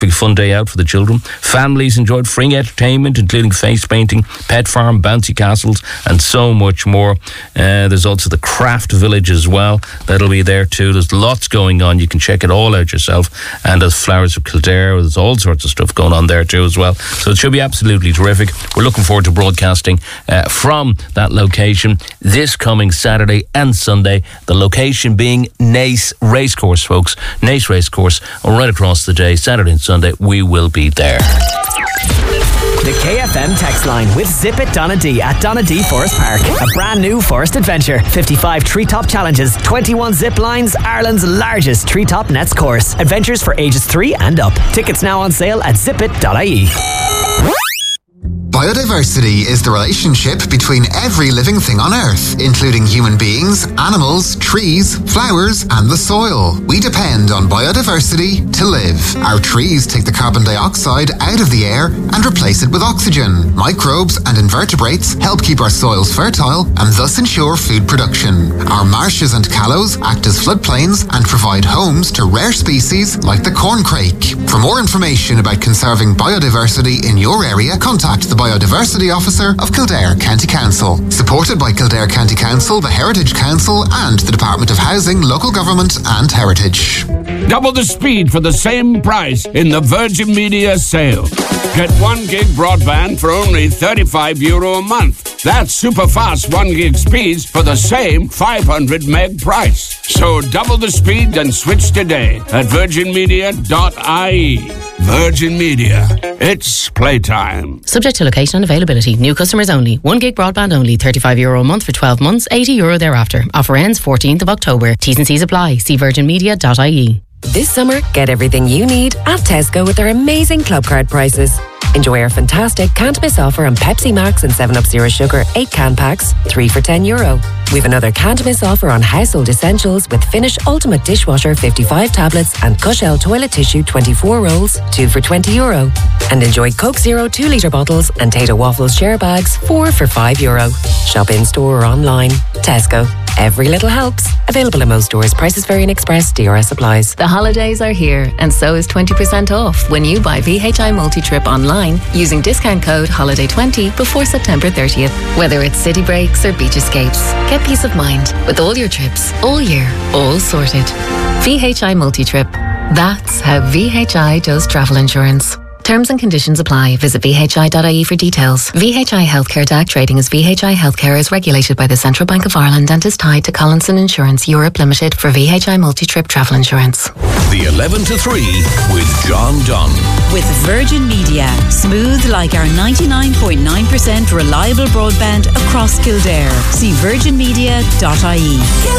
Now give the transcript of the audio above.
Big fun day out for the children. Families enjoyed free entertainment, including face painting, pet farm, bouncy castles, and so much more. There's also the craft village as well. That'll be there too. There's lots going on. You can check it all out yourself. And there's Flowers of Kildare. There's all sorts of stuff going on there too as well. So it should be absolutely terrific. We're looking forward to broadcasting from that location this coming Saturday and Sunday. The location being Naas Racecourse, folks. Naas Racecourse, right across the day, Saturday and Sunday. We will be there. The KFM text line with Zip It Donna D at Donna D Forest Park. A brand new forest adventure. 55 treetop challenges, 21 zip lines, Ireland's largest treetop nets course. Adventures for ages 3 and up. Tickets now on sale at zipit.ie. Biodiversity is the relationship between every living thing on Earth, including human beings, animals, trees, flowers, and the soil. We depend on biodiversity to live. Our trees take the carbon dioxide out of the air and replace it with oxygen. Microbes and invertebrates help keep our soils fertile and thus ensure food production. Our marshes and callows act as floodplains and provide homes to rare species like the corncrake. For more information about conserving biodiversity in your area, contact the Biodiversity Officer of Kildare County Council. Supported by Kildare County Council, the Heritage Council and the Department of Housing, Local Government and Heritage. Double the speed for the same price in the Virgin Media sale. Get 1 gig broadband for only €35 a month. That's super fast 1 gig speeds for the same 500 meg price. So double the speed and switch today at virginmedia.ie. Virgin Media. It's playtime. Subject to location and availability. New customers only. 1 gig broadband only. €35 a month for 12 months. €80 thereafter. Offer ends 14th of October. T's and C's apply. See virginmedia.ie. This summer, get everything you need at Tesco with their amazing club card prices. Enjoy our fantastic can't-miss offer on Pepsi Max and 7up Zero Sugar 8-can packs, 3 for €10. We've another can't-miss offer on household essentials with Finish Ultimate Dishwasher 55 tablets and Cushell Toilet Tissue 24 rolls, 2 for €20. And enjoy Coke Zero 2-litre bottles and Tato Waffles share bags, 4 for €5. Shop in-store or online. Tesco. Every little helps. Available in most stores. Prices vary in Express. DRS applies. The holidays are here, and so is 20% off when you buy VHI Multi-Trip online using discount code HOLIDAY20 before September 30th. Whether it's city breaks or beach escapes, get peace of mind with all your trips, all year, all sorted. VHI Multi-Trip. That's how VHI does travel insurance. Terms and conditions apply. Visit vhi.ie for details. VHI Healthcare DAC trading as VHI Healthcare is regulated by the Central Bank of Ireland and is tied to Collinson Insurance Europe Limited for VHI Multi-Trip Travel Insurance. The 11 to 3 with John Dunn. With Virgin Media. Smooth like our 99.9% reliable broadband across Kildare. See virginmedia.ie.